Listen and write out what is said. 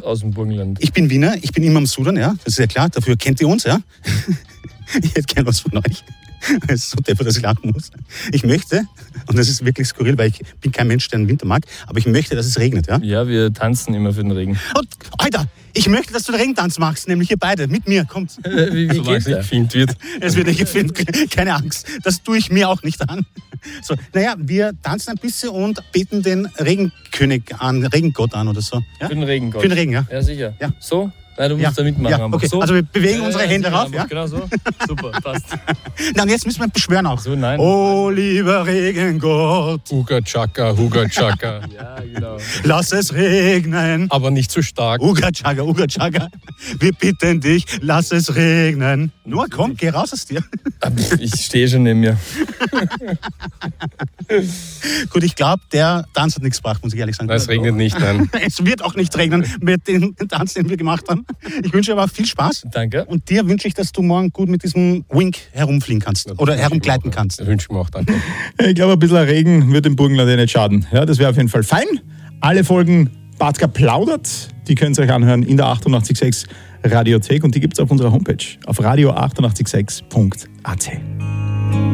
aus dem Burgenland. Ich bin Wiener, ich bin immer am Sudern, ja. Das ist ja klar, dafür kennt ihr uns, ja. Ich hätte gern was von euch. Es ist so deppert, dass ich lachen muss. Ich möchte, und das ist wirklich skurril, weil ich bin kein Mensch, der den Winter mag, aber ich möchte, dass es regnet, ja? Ja, wir tanzen immer für den Regen. Und, Alter, ich möchte, dass du den Regentanz machst, nämlich ihr beide, mit mir, kommt. Wie geht's nicht gefilmt wird. Es wird nicht gefilmt, keine Angst. Das tue ich mir auch nicht an. So, naja, wir tanzen ein bisschen und beten den Regenkönig an, Regengott an oder so. Ja? Für den Regengott. Für den Regen, ja. Ja, sicher. Ja. So? Nein, du musst da mitmachen. Ja, okay. So. Also wir bewegen unsere Hände sicher, rauf, ja? Genau so. Super, passt. Na, und jetzt müssen wir beschwören auch. So, nein. Oh, lieber Regengott, Huga Chaka. Ja, genau. lass es regnen. Aber nicht zu stark. Uga Chaga, wir bitten dich, lass es regnen. Nur komm, geh raus aus dir. Ich stehe schon neben mir. Gut, ich glaube, der Tanz hat nichts gebracht, muss ich ehrlich sagen. Nein, es regnet nicht, nein. Es wird auch nicht regnen mit dem Tanz, den wir gemacht haben. Ich wünsche dir aber viel Spaß. Danke. Und dir wünsche ich, dass du morgen gut mit diesem Wink herumfliegen kannst. Oder herumgleiten kannst. Das wünsche ich mir auch, danke. Ich glaube, ein bisschen Regen wird dem Burgenland ja nicht schaden. Ja, das wäre auf jeden Fall fein. Alle Folgen Batka plaudert, die könnt ihr euch anhören in der 886 Radiothek und die gibt es auf unserer Homepage auf radio886.at.